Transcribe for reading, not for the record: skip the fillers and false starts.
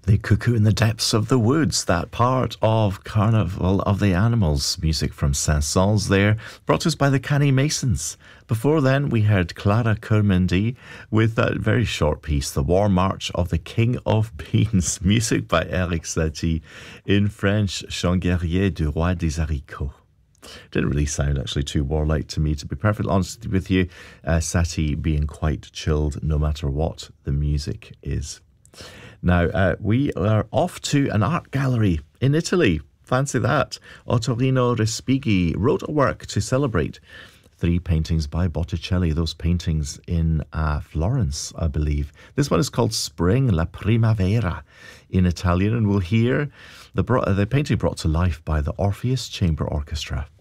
The Cuckoo in the Depths of the Woods, that part of Carnival of the Animals, music from Saint-Saëns there, brought to us by the Canny Masons. Before then, we heard Clara Kermendy with that very short piece, The War March of the King of Beans, music by Eric Satie, in French, Chant guerrier du roi des haricots. Didn't really sound actually too warlike to me, to be perfectly honest with you. Satie being quite chilled no matter what the music is. Now, we are off to an art gallery in Italy. Fancy that. Ottorino Respighi wrote a work to celebrate 3 paintings by Botticelli, those paintings in Florence, I believe. This one is called Spring, La Primavera in Italian, and we'll hear the painting brought to life by the Orpheus Chamber Orchestra.